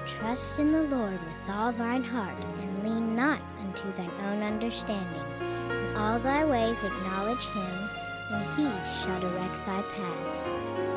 Trust in the Lord with all thine heart, and lean not unto thine own understanding. In all thy ways acknowledge him, and he shall direct thy paths.